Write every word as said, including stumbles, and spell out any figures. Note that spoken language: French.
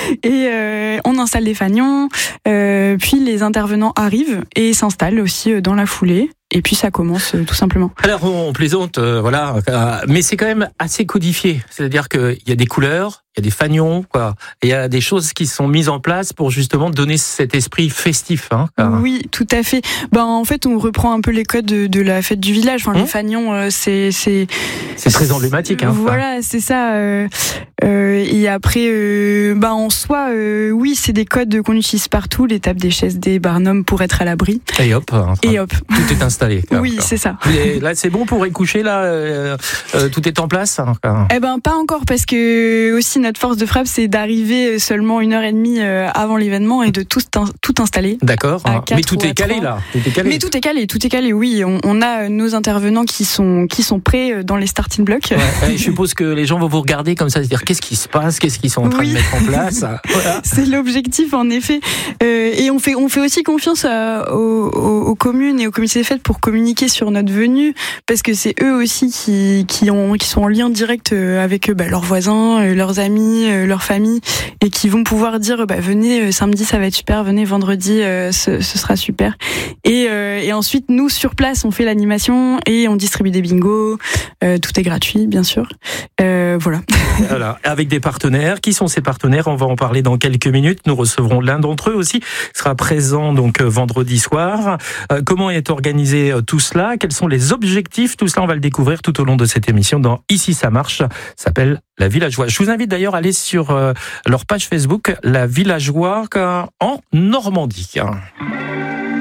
Et euh, on installe des fanions, euh, puis les intervenants arrivent et s'installent aussi dans la foulée. Et puis ça commence euh, tout simplement. Alors on plaisante, euh, voilà, euh, mais c'est quand même assez codifié. C'est-à-dire qu'il y a des couleurs, il y a des fanions, quoi. Et il y a des choses qui sont mises en place pour justement donner cet esprit festif. Hein, oui, tout à fait. Ben en fait, on reprend un peu les codes de, de la fête du village. Enfin, mmh. Les fanions, euh, c'est c'est c'est très emblématique. Hein, voilà, c'est ça. Euh, euh, et après, euh, ben en soi, euh, oui, c'est des codes qu'on utilise partout. Les tables, des chaises, des barnums pour être à l'abri. Et hop. Hein, et hop. Tout est installé. Oui, c'est ça. Et là, c'est bon pour y coucher, là euh, euh, tout est en place. Eh ben, pas encore, parce que aussi notre force de frappe, c'est d'arriver seulement une heure et demie avant l'événement et de tout, tout installer. D'accord. Mais tout est calé, là. Tout est calé. Mais tout est calé, tout est calé. Oui, on, on a nos intervenants qui sont qui sont prêts dans les starting blocks. Ouais, je suppose que les gens vont vous regarder comme ça, se dire qu'est-ce qui se passe, qu'est-ce qu'ils sont en train oui. de mettre en place. Voilà. C'est l'objectif, en effet. Euh, et on fait on fait aussi confiance à, aux, aux communes et aux comités des fêtes pour communiquer sur notre venue, parce que c'est eux aussi qui qui ont qui sont en lien direct avec bah, leurs voisins, leurs amis, leurs familles, et qui vont pouvoir dire bah, venez samedi ça va être super, venez vendredi euh, ce, ce sera super. Et euh, et ensuite nous sur place on fait l'animation et on distribue des bingos, euh, tout est gratuit bien sûr. Euh, voilà. Voilà, avec des partenaires. Qui sont ces partenaires? On va en parler dans quelques minutes. Nous recevrons l'un d'entre eux aussi, qui sera présent donc vendredi soir. Euh, comment est organisé euh, tout cela? Quels sont les objectifs? Tout cela, on va le découvrir tout au long de cette émission dans Ici ça marche. Ça s'appelle La Villageoise. Je vous invite d'ailleurs à aller sur euh, leur page Facebook, La Villageoise en Normandie.